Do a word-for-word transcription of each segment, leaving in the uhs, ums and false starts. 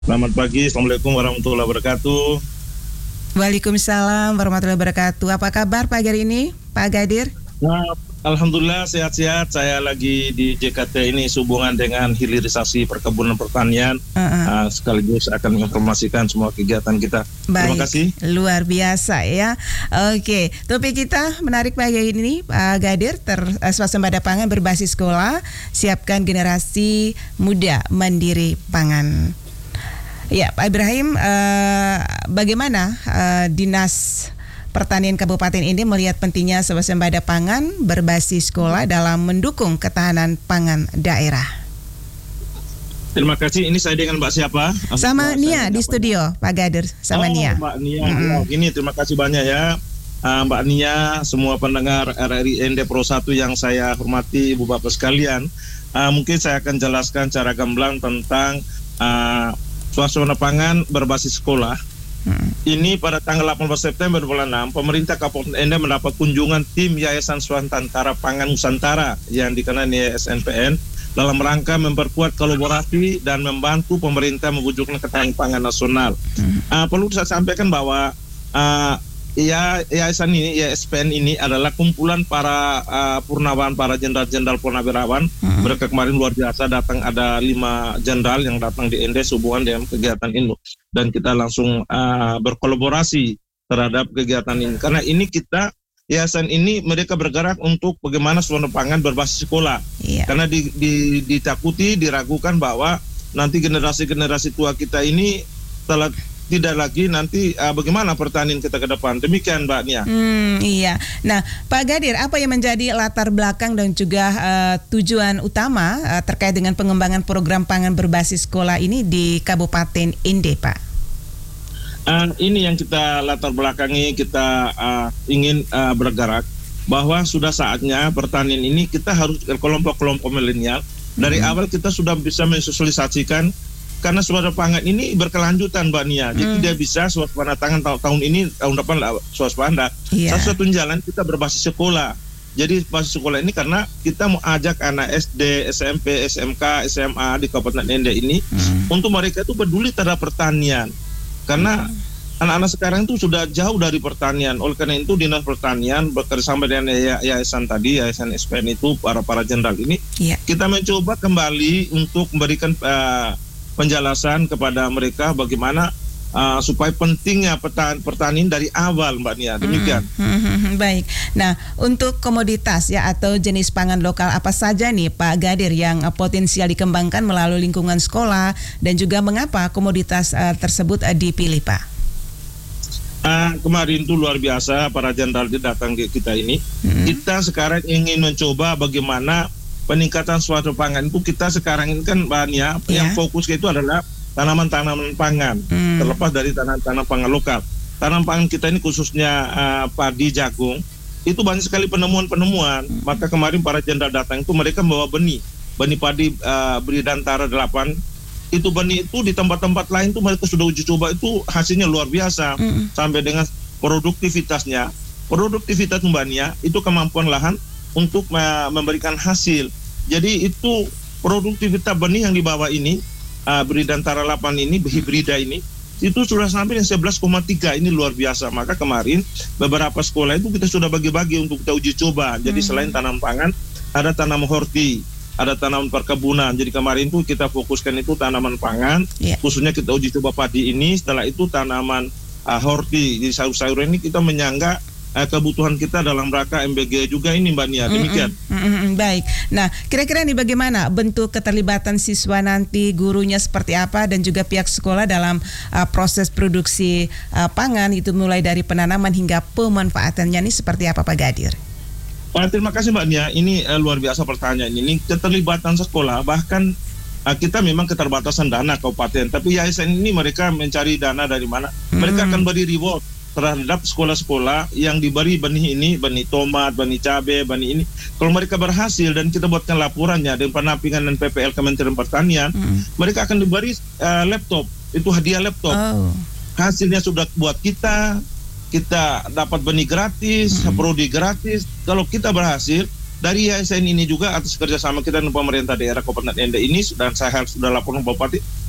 Selamat pagi, Assalamualaikum warahmatullahi wabarakatuh. Waalaikumsalam warahmatullahi wabarakatuh. Apa kabar pagi hari ini, Pak Gadir? Nah, Alhamdulillah sehat-sehat. Saya lagi di J K T ini sehubungan dengan hilirisasi perkebunan pertanian, Uh-uh. uh, sekaligus akan menginformasikan semua kegiatan kita. Baik, Terima kasih. luar biasa ya. Oke, topik kita menarik pagi ini, Pak Gadir. Ter, uh, swasembada pangan berbasis sekolah, siapkan generasi muda mandiri pangan. Ya, Pak Ibrahim, uh, bagaimana uh, Dinas Pertanian Kabupaten ini melihat pentingnya swasembada pangan berbasis sekolah dalam mendukung ketahanan pangan daerah? Terima kasih. Ini saya dengan Mbak siapa? Sama Mbak, Nia di studio, Pak Gadir. Sama oh, Nia. Mbak Nia. Mm-hmm. Oh, ini terima kasih banyak ya. Uh, Mbak Nia, semua pendengar R R I N D Pro satu yang saya hormati, Ibu Bapak sekalian. Uh, mungkin saya akan jelaskan secara gamblang tentang uh, swasembada pangan berbasis sekolah. Hmm. Ini pada tanggal delapan belas September dua ribu enam, pemerintah Kabupaten Ende mendapat kunjungan tim Yayasan Swasembada Pangan Nusantara yang dikenal Y S N P N dalam rangka memperkuat kolaborasi dan membantu pemerintah mewujudkan ketahanan pangan nasional. Hmm. Uh, perlu saya sampaikan bahwa uh, ya yayasan ini, Y S P N ini adalah kumpulan para uh, purnawan, para jenderal-jenderal purnawirawan. Hmm. Mereka kemarin luar biasa datang, ada lima jenderal yang datang di Ende sehubungan dengan kegiatan ini. Dan kita langsung uh, berkolaborasi terhadap kegiatan ini. Karena ini kita, yayasan ini mereka bergerak untuk bagaimana swasembada pangan berbasis sekolah. Iya. Karena di, di, ditakuti, diragukan bahwa nanti generasi-generasi tua kita ini telah tidak lagi nanti uh, bagaimana pertanian kita ke depan. Demikian Mbak Nia. Hmm, iya. Nah, Pak Gadir, apa yang menjadi latar belakang dan juga uh, tujuan utama uh, terkait dengan pengembangan program pangan berbasis sekolah ini di Kabupaten Ende, Pak? Uh, ini yang kita latar belakangi, kita uh, ingin uh, bergerak bahwa sudah saatnya pertanian ini kita harus kelompok-kelompok milenial. Dari hmm. awal kita sudah bisa mensosialisasikan. Karena swasembada pangan ini berkelanjutan Mbak Nia, jadi mm. dia bisa swasembada pangan tahun, tahun ini, tahun depan swasembada. Yeah. Satu-satunya jalan kita berbasis sekolah. Jadi basis sekolah ini karena kita mau ajak anak S D, S M P, S M K, S M A di Kabupaten Ende ini mm. untuk mereka itu peduli terhadap pertanian. Karena mm. anak-anak sekarang itu sudah jauh dari pertanian. Oleh karena itu Dinas Pertanian bekerjasama dengan yayasan tadi, yayasan S P N itu, para para jenderal ini, yeah. kita mencoba kembali untuk memberikan uh, penjelasan kepada mereka bagaimana uh, supaya pentingnya pertan- pertanian dari awal Mbak Nia. Demikian. Hmm, hmm, hmm, baik. Nah, untuk komoditas ya atau jenis pangan lokal apa saja nih Pak Gadir yang uh, potensial dikembangkan melalui lingkungan sekolah dan juga mengapa komoditas uh, tersebut uh, dipilih Pak? Uh, kemarin itu luar biasa para jenderal datang ke kita ini. Hmm. Kita sekarang ingin mencoba bagaimana peningkatan suatu pangan itu. Kita sekarang ini kan bahannya yeah. yang fokus itu adalah tanaman-tanaman pangan, hmm. terlepas dari tanaman-tanaman pangan lokal. Tanaman pangan kita ini khususnya uh, padi, jagung, itu banyak sekali penemuan-penemuan. Hmm. Maka kemarin para jenderal datang itu mereka membawa benih, benih padi uh, Bridantara delapan. Itu benih itu di tempat-tempat lain tuh mereka sudah uji coba, itu hasilnya luar biasa. Hmm. Sampai dengan produktivitasnya. Produktivitas Mbak Nia itu kemampuan lahan untuk uh, memberikan hasil. Jadi itu produktivitas benih yang dibawa ini, uh, Bridantara delapan ini, hibrida ini, itu sudah sampai yang sebelas koma tiga, ini luar biasa. Maka kemarin beberapa sekolah itu kita sudah bagi-bagi untuk kita uji coba. Jadi hmm. selain tanam pangan, ada tanaman horti, ada tanaman perkebunan. Jadi kemarin itu kita fokuskan itu tanaman pangan, yeah. khususnya kita uji coba padi ini. Setelah itu tanaman uh, horti, jadi sayur-sayuran ini kita menyangga Uh, kebutuhan kita dalam rangka M B G juga ini Mbak Nia. Demikian. Mm-mm, mm-mm, baik. Nah, kira-kira nih bagaimana bentuk keterlibatan siswa nanti, gurunya seperti apa, dan juga pihak sekolah dalam uh, proses produksi uh, pangan itu mulai dari penanaman hingga pemanfaatannya ini seperti apa Pak Gadir? Uh, terima kasih Mbak Nia. Ini uh, luar biasa pertanyaan ini. Keterlibatan sekolah, bahkan uh, kita memang keterbatasan dana kabupaten, tapi yayasan ini mereka mencari dana dari mana? Mereka mm-hmm. akan beri reward terhadap sekolah-sekolah yang diberi benih ini, benih tomat, benih cabai, benih ini. Kalau mereka berhasil dan kita buatkan laporannya dengan penampingan dan P P L Kementerian Pertanian, hmm. mereka akan diberi uh, laptop, itu hadiah laptop. Oh. Hasilnya sudah buat kita, kita dapat benih gratis, hmm. prodi gratis. Kalau kita berhasil, dari yayasan ini juga atas kerjasama kita dengan pemerintah daerah Kabupaten Ende ini, dan saya sudah laporan Bupati,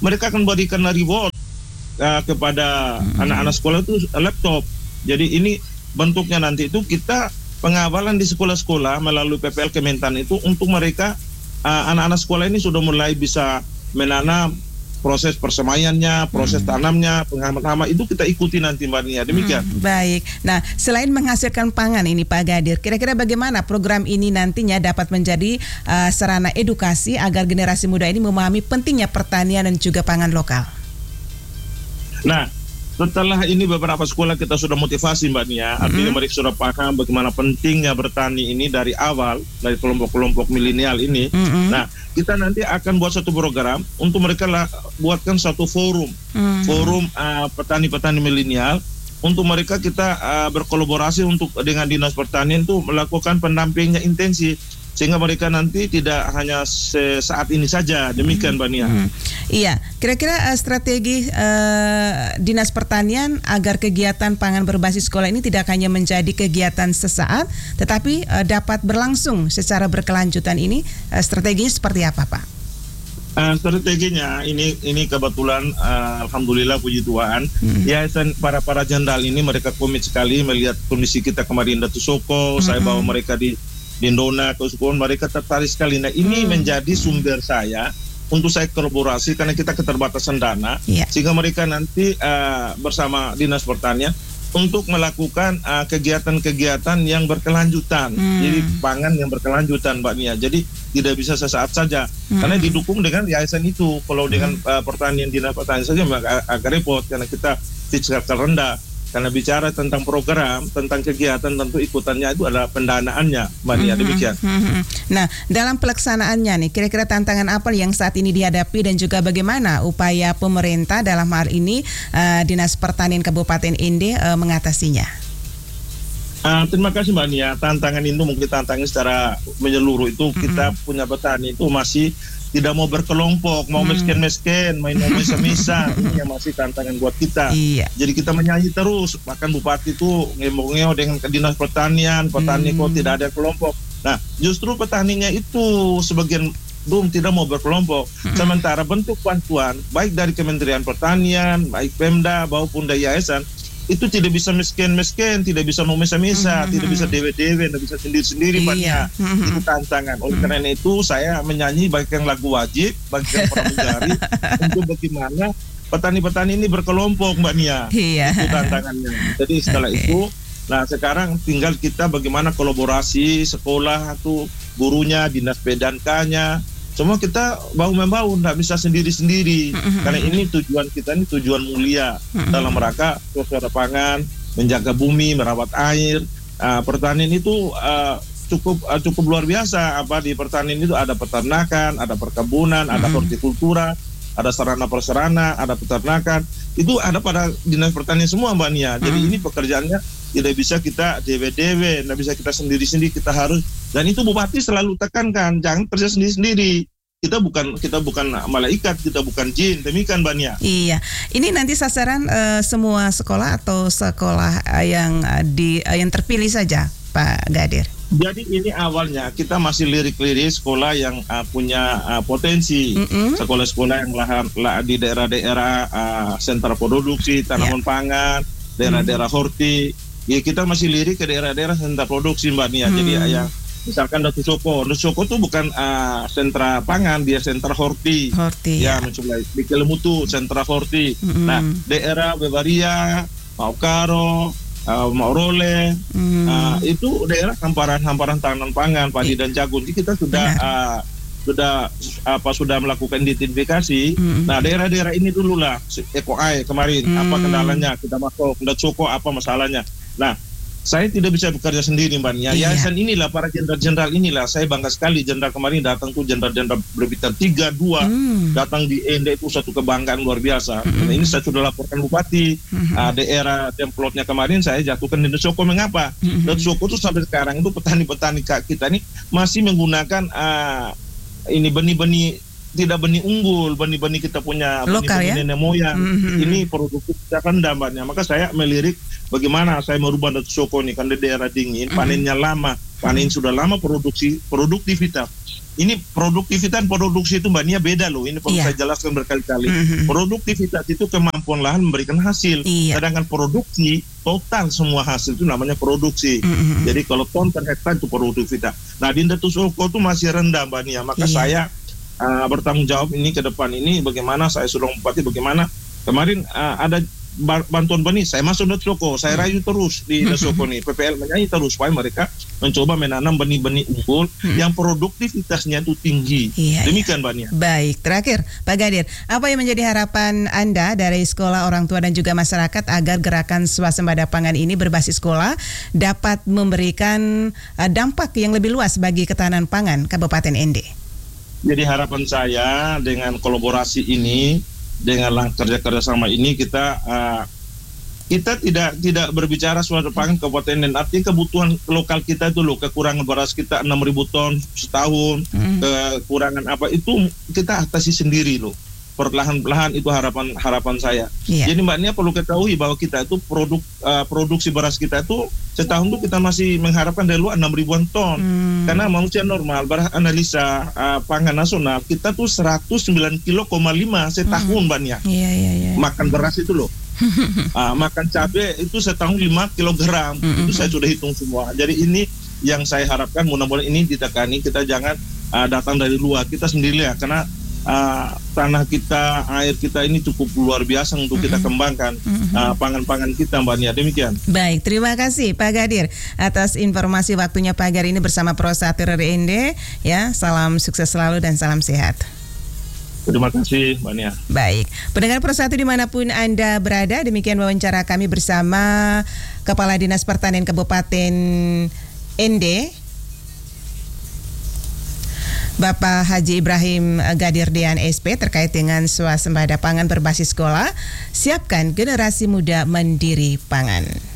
mereka akan berikan reward uh, kepada hmm. anak-anak sekolah itu laptop. Jadi ini bentuknya nanti itu kita pengawalan di sekolah-sekolah melalui P P L Kementan itu untuk mereka uh, anak-anak sekolah ini sudah mulai bisa menanam, proses persemaiannya, proses hmm. tanamnya, penghama-hama itu kita ikuti nanti Mbak Nia. Demikian. Hmm, baik. Nah, selain menghasilkan pangan ini Pak Gadir, kira-kira bagaimana program ini nantinya dapat menjadi uh, sarana edukasi agar generasi muda ini memahami pentingnya pertanian dan juga pangan lokal? Nah, setelah ini beberapa sekolah kita sudah motivasi Mbak Nia, mm-hmm. artinya mereka sudah paham bagaimana pentingnya bertani ini dari awal, dari kelompok-kelompok milenial ini. Mm-hmm. Nah, kita nanti akan buat satu program untuk mereka lah, buatkan satu forum, mm-hmm. forum uh, petani-petani milenial. Untuk mereka kita uh, berkolaborasi untuk dengan Dinas Pertanian itu melakukan pendampingnya intensif. Sehingga mereka nanti tidak hanya saat ini saja, demikian Mbak Nia. Hmm. Iya, kira-kira uh, strategi uh, Dinas Pertanian agar kegiatan pangan berbasis sekolah ini tidak hanya menjadi kegiatan sesaat, tetapi uh, dapat berlangsung secara berkelanjutan ini, uh, strateginya seperti apa Pak? Uh, strateginya ini ini kebetulan uh, alhamdulillah puji Tuhan hmm. yayasan para para jenderal ini mereka komit sekali melihat kondisi kita kemarin Datu Soko, hmm. saya bawa mereka di di Ndona, Keusukuan, mereka tertarik sekali. Nah ini hmm. menjadi sumber saya untuk saya kolaborasi karena kita keterbatasan dana, yeah. sehingga mereka nanti uh, bersama Dinas Pertanian untuk melakukan uh, kegiatan-kegiatan yang berkelanjutan, hmm. jadi pangan yang berkelanjutan Mbak Nia. Jadi tidak bisa sesaat saja, hmm. karena didukung dengan yayasan itu. Kalau hmm. dengan uh, pertanian Dinas Pertanian saja agak, agak repot karena kita fiskal rendah. Karena bicara tentang program, tentang kegiatan, tentu ikutannya itu adalah pendanaannya, Mbak Nia, demikian. Mm-hmm. Nah, dalam pelaksanaannya nih, kira-kira tantangan apa yang saat ini dihadapi dan juga bagaimana upaya pemerintah dalam hal ini uh, Dinas Pertanian Kabupaten Inde uh, mengatasinya? Uh, terima kasih Mbak Nia. Tantangan itu mungkin tantangan secara menyeluruh itu mm-hmm. kita punya petani itu masih tidak mau berkelompok, mau hmm. miskin-miskin, main misa-misa, ini yang masih tantangan buat kita. Iya. Jadi kita menyanyi terus, bahkan Bupati itu ngemo-ngeo dengan Dinas Pertanian, petani hmm. kok tidak ada kelompok. Nah, justru petaninya itu sebagian belum tidak mau berkelompok. Hmm. Sementara bentuk bantuan, baik dari Kementerian Pertanian, baik Pemda, maupun dari yayasan, itu tidak bisa miskin-miskin, tidak bisa mau misa-misa, mm-hmm. tidak bisa dewe-dewe, tidak bisa sendiri-sendiri banyak. Mm-hmm. Itu tantangan. Oleh mm-hmm. karena itu saya menyanyi baik yang lagu wajib, baik yang pramugari untuk bagaimana petani-petani ini berkelompok Mbak Nia. Iya. Itu tantangannya. Jadi setelah okay. itu, nah sekarang tinggal kita bagaimana kolaborasi sekolah tuh gurunya, dinas P D N K-nya, semua kita bahu-membahu, tidak bisa sendiri-sendiri. Mm-hmm. Karena ini tujuan kita ini tujuan mulia mm-hmm. dalam rangka suasana pangan, menjaga bumi, merawat air. Uh, pertanian itu uh, cukup uh, cukup luar biasa. Apa di pertanian itu ada peternakan, ada perkebunan, mm-hmm. ada hortikultura, ada sarana prasarana, ada peternakan. Itu ada pada Dinas Pertanian semua Mbak Nia. Jadi mm-hmm. ini pekerjaannya tidak bisa kita dewe-dewe, tidak bisa kita sendiri-sendiri, kita harus, dan itu Bupati selalu tekankan, jangan kerja sendiri-sendiri. Kita bukan kita bukan malaikat, kita bukan jin, demikian Mbak Nia. Iya, ini nanti sasaran uh, semua sekolah atau sekolah uh, yang uh, di uh, yang terpilih saja, Pak Gadir. Jadi ini awalnya kita masih lirik-lirik sekolah yang uh, punya uh, potensi, mm-hmm. sekolah-sekolah yang lahan lah, di daerah-daerah uh, sentra produksi tanaman yeah. pangan, daerah-daerah mm-hmm. horti. Ya kita masih lirik ke daerah-daerah sentra produksi Mbak Nia. Hmm. Jadi yang misalkan Datu Soko, Datu Soko itu bukan uh, sentra pangan, dia sentra horti. Horti. Ya, ya. Mencoba di Kelemutu sentra horti. Hmm. Nah, daerah Bebaria, Maukaro, uh, Maurole, hmm. uh, itu daerah hamparan-hamparan tanaman pangan, padi dan jagung. Jadi kita sudah uh, sudah apa sudah melakukan identifikasi. Mm-hmm. Nah daerah-daerah ini dulu lah Eko Ai kemarin mm. apa kendalanya, kita masuk Datu Soko apa masalahnya. Nah saya tidak bisa bekerja sendiri Mbak Nia. Iya. Yayasan inilah para jenderal-jenderal inilah, saya bangga sekali jenderal kemarin datang tuh jenderal-jenderal berbitar tiga dua mm. datang di Ende itu satu kebanggaan luar biasa. Mm-hmm. Nah, ini saya sudah laporkan Bupati mm-hmm. uh, daerah templotnya kemarin saya jatuhkan di Datu Soko. Mengapa? Mm-hmm. Datu Soko itu sampai sekarang itu petani-petani kita ini masih menggunakan uh, ini benih-benih tidak benih unggul, benih-benih kita punya lokal, benih-benih ya? nenek moyang. Mm-hmm. Ini produktif kita rendah Mbaknya. Maka saya melirik bagaimana saya merubah Datu Soko ini kan di daerah dingin, mm-hmm. panennya lama. panen sudah lama produksi produktivitas. Ini produktivitas produksi itu Mbak Nia beda loh. Ini perlu Iya. saya jelaskan berkali-kali. Mhm. Produktivitas itu kemampuan lahan memberikan hasil. Iya. Sedangkan produksi total semua hasil itu namanya produksi. Mhm. Jadi kalau ton per hektar itu produktivitas. Nah di Indah-Tusoko itu masih rendah Mbak Nia. Maka Iya. saya uh, bertanggung jawab ini ke depan ini bagaimana saya sudah bupati bagaimana kemarin uh, ada ba- bantuan benih, saya masuk Indah-Tusoko, saya rayu terus di Indah-Tusoko nih, P P L menyanyi terus supaya mereka mencoba menanam benih-benih unggul yang produktivitasnya itu tinggi. Iya, Demikian Mbak Nia. Baik, terakhir Pak Gadir, apa yang menjadi harapan Anda dari sekolah, orang tua dan juga masyarakat agar gerakan swasembada pangan ini berbasis sekolah dapat memberikan uh, dampak yang lebih luas bagi ketahanan pangan Kabupaten N D? Jadi harapan saya dengan kolaborasi ini, dengan lang- kerja-kerja sama ini kita uh, kita tidak tidak berbicara suatu pangan kabupaten dan artinya kebutuhan lokal kita itu loh, kekurangan beras kita enam ribu ton setahun, Hmm. kekurangan apa itu kita atasi sendiri loh. Perlahan-lahan itu harapan harapan saya. Iya. Jadi Mbak Nia perlu ketahui bahwa kita itu produk uh, produksi beras kita itu setahun itu kita masih mengharapkan dari luar enam ribuan ton. Hmm. Karena manusia normal beranalisa uh, pangan nasional kita tuh seratus sembilan koma lima kilo setahun Mbak Nia. Iya, iya, iya. Makan beras itu loh. uh, makan cabai itu setahun lima kilogram. Mm-mm. Itu saya sudah hitung semua. Jadi ini yang saya harapkan mudah-mudahan ini ditekani, kita jangan uh, datang dari luar, kita sendiri ya, karena uh, tanah kita, air kita ini cukup luar biasa untuk kita kembangkan uh, pangan-pangan kita Mbak Nia. Demikian. Baik, terima kasih Pak Gadir atas informasi waktunya pagi hari ini bersama Prosati R R N D. Ya, salam sukses selalu dan salam sehat. Terima kasih Mbak Nia. Baik, pendengar Persatu dimanapun Anda berada, demikian wawancara kami bersama Kepala Dinas Pertanian Kabupaten N D, Bapak Haji Ibrahim Gadir Dian S P, terkait dengan swasembada pangan berbasis sekolah, siapkan generasi muda mandiri pangan.